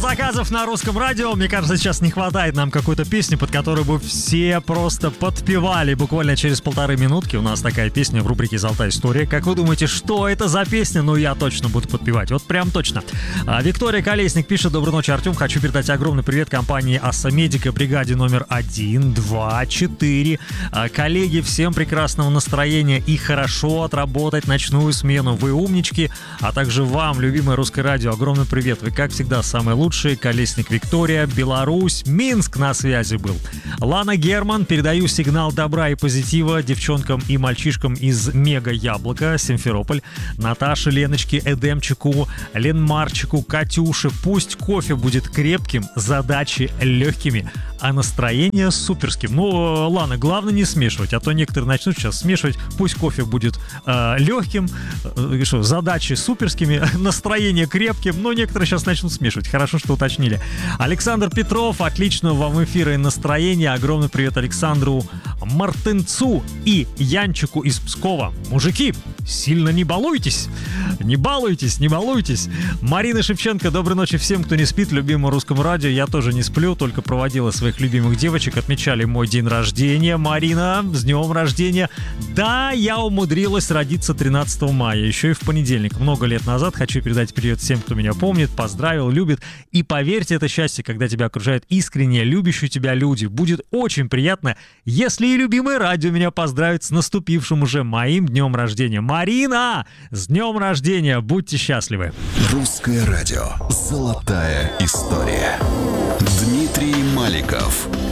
заказов на русском радио. Мне кажется, сейчас не хватает нам какой-то песни, под которую бы все просто подпевали. Буквально через 1,5 минутки у нас такая песня в рубрике «Золотая история». Как вы думаете, что это за песня? Ну, я точно буду подпевать. Вот прям точно. Виктория Колесник пишет: доброй ночи, Артем. Хочу передать огромный привет компании Асамедика, бригаде номер 1, 2, 4. Коллеги, всем прекрасного настроения и хорошо отработать ночную смену. Вы умнички. А также вам, любимое русское радио, огромный привет. Вы, как всегда, самые лучшие. Колесник Виктория, Беларусь, Минск на связи был. Лана Герман, передаю сигнал добра и позитива девчонкам и мальчишкам из Мега Яблоко, Симферополь. Наташе, Леночке, Эдемчику, Ленмарчику, Катюше. Пусть кофе будет крепким, задачи легкими, а настроение суперским. Ну, Лана, главное не смешивать, а то некоторые начнут сейчас смешивать. Пусть кофе будет легким, задачи суперскими, настроение крепким, но некоторые сейчас начнут смешивать. Хорошо, что уточнили. Александр Петров, отличного вам эфира и настроения. Огромный привет Александру Мартынцу и Янчику из Пскова. Мужики, сильно не балуйтесь. Не балуйтесь, не балуйтесь. Марина Шевченко, доброй ночи всем, кто не спит, любимому русскому радио. Я тоже не сплю, только проводила своих любимых девочек. Отмечали мой день рождения. Марина, с днем рождения. Да, я умудрилась родиться 13 мая, еще и в понедельник. Много лет назад. Хочу передать привет всем, кто меня помнит, поздравил, любит. И поверьте, это счастье, когда тебя окружают искренне любящие тебя люди. Будет очень приятно, если и любимое радио меня поздравит с наступившим уже моим днем рождения. Марина, с днем рождения, будьте счастливы. Русское радио. Золотая история. Дмитрий Маликов.